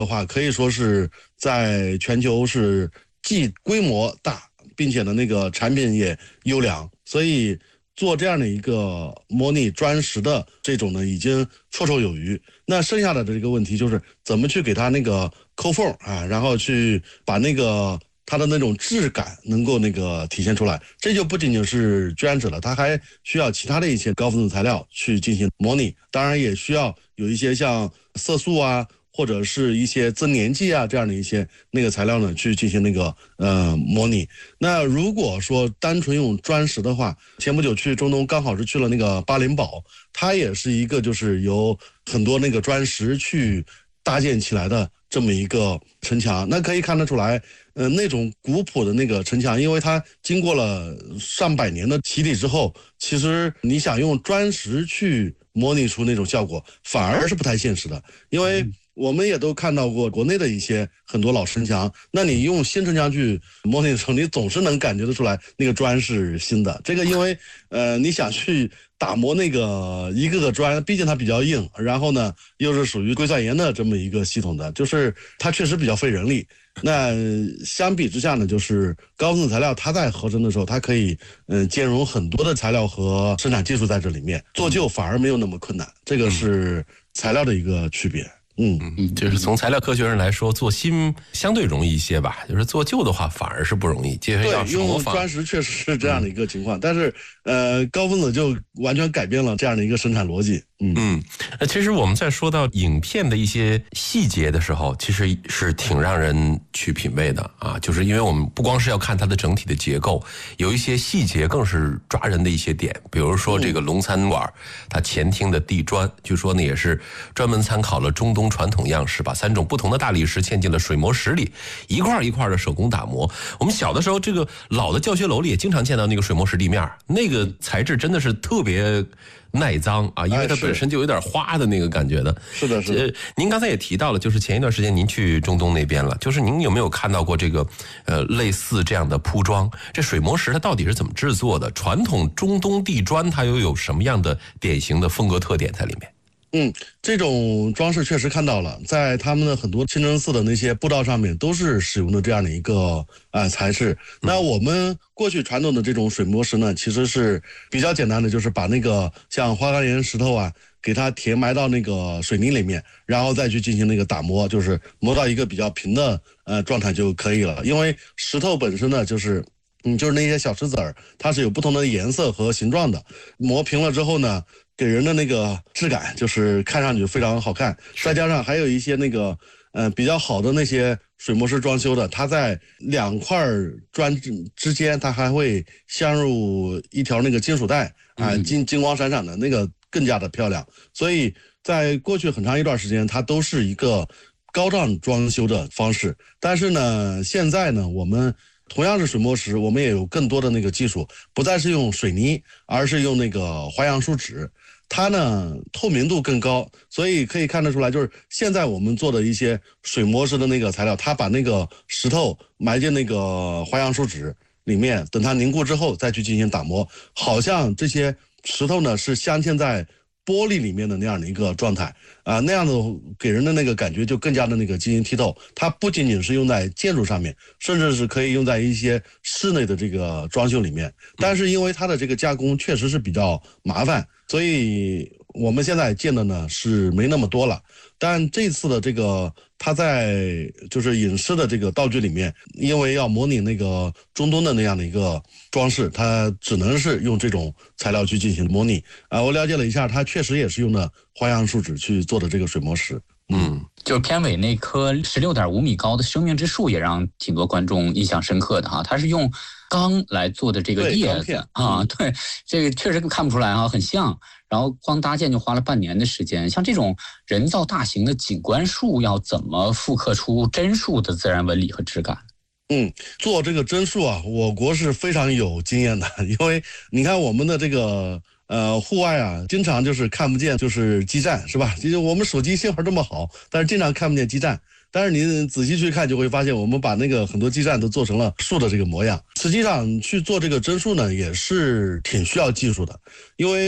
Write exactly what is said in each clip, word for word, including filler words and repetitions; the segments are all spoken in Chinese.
的话，可以说是在全球是既规模大，并且呢那个产品也优良，所以做这样的一个模拟砖石的这种呢，已经绰绰有余。那剩下的这个问题就是怎么去给它那个抠缝啊，然后去把那个它的那种质感能够那个体现出来。这就不仅仅是捐纸了，它还需要其他的一些高分子材料去进行模拟，当然也需要有一些像色素啊，或者是一些增粘剂啊这样的一些那个材料呢去进行那个呃模拟。那如果说单纯用砖石的话，前不久去中东刚好是去了那个巴林堡，它也是一个就是由很多那个砖石去搭建起来的这么一个城墙。那可以看得出来，呃，那种古朴的那个城墙，因为它经过了上百年的洗礼之后，其实你想用砖石去模拟出那种效果，反而是不太现实的。因为我们也都看到过国内的一些很多老城墙，那你用新城墙去模拟的时候，你总是能感觉得出来那个砖是新的。这个因为呃，你想去打磨那个一个个砖，毕竟它比较硬，然后呢又是属于硅酸盐的这么一个系统的，就是它确实比较费人力。那相比之下呢，就是高分子材料它在合成的时候，它可以嗯、呃、兼容很多的材料和生产技术在这里面，做旧反而没有那么困难，这个是材料的一个区别。嗯嗯，就是从材料科学上来说，做新相对容易一些吧，就是做旧的话反而是不容易。接着要对，用砖石确实是这样的一个情况，嗯、但是呃，高分子就完全改变了这样的一个生产逻辑。嗯嗯，那其实我们在说到影片的一些细节的时候，其实是挺让人去品味的啊，就是因为我们不光是要看它的整体的结构，有一些细节更是抓人的一些点，比如说这个龙餐碗，它前厅的地砖，据说呢也是专门参考了中东传统样式，把三种不同的大理石嵌进了水磨石里，一块一块的手工打磨。我们小的时候，这个老的教学楼里也经常见到那个水磨石地面，那个材质真的是特别耐脏啊，因为它本身就有点花的那个感觉的。 是的，是的。 呃，您刚才也提到了，就是前一段时间您去中东那边了，就是您有没有看到过这个呃类似这样的铺装？这水磨石它到底是怎么制作的？传统中东地砖它又有什么样的典型的风格特点在里面？ 嗯，这种装饰确实看到了，在他们的很多清真寺的那些步道上面都是使用的这样的一个呃材质。那我们过去传统的这种水磨石呢，其实是比较简单的，就是把那个像花岗岩石头啊，给它填埋到那个水泥里面，然后再去进行那个打磨，就是磨到一个比较平的呃状态就可以了。因为石头本身呢，就是嗯，就是那些小石子儿，它是有不同的颜色和形状的，磨平了之后呢，给人的那个质感就是看上去非常好看，再加上还有一些那个呃比较好的那些水磨石装修的，它在两块砖之间，它还会镶入一条那个金属带啊，金金光闪闪的那个更加的漂亮。所以在过去很长一段时间，它都是一个高档装修的方式。但是呢，现在呢，我们同样是水磨石，我们也有更多的那个技术，不再是用水泥，而是用那个花样树脂。它呢透明度更高，所以可以看得出来，就是现在我们做的一些水磨石的那个材料，它把那个石头埋进那个花样树脂里面，等它凝固之后再去进行打磨，好像这些石头呢是镶嵌在玻璃里面的那样的一个状态啊、呃，那样的给人的那个感觉就更加的那个晶莹剔透。它不仅仅是用在建筑上面，甚至是可以用在一些室内的这个装修里面。但是因为它的这个加工确实是比较麻烦，所以我们现在见的呢是没那么多了。但这次的这个它在就是影视的这个道具里面，因为要模拟那个中东的那样的一个装饰，它只能是用这种材料去进行模拟啊。我了解了一下，它确实也是用的花样树脂去做的这个水磨石。 嗯，就是片尾那棵十六点五米高的生命之树也让挺多观众印象深刻的哈，它是用钢来做的这个叶子啊，对，这个确实看不出来哈，很像。然后光搭建就花了半年的时间。像这种人造大型的景观树，要怎么复刻出真树的自然纹理和质感？ 嗯，做这个真树啊，我国是非常有经验的，因为你看我们的这个呃户外啊，经常就是看不见就是基站，是吧？其实我们手机信号这么好，但是经常看不见基站。但是你仔细去看，就会发现我们把那个很多基站都做成了树的这个模样。实际上去做这个真树呢，也是挺需要技术的，因为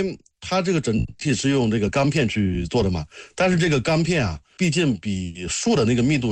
它这个整体是用这个钢片去做的嘛，但是这个钢片啊，毕竟比树的那个密度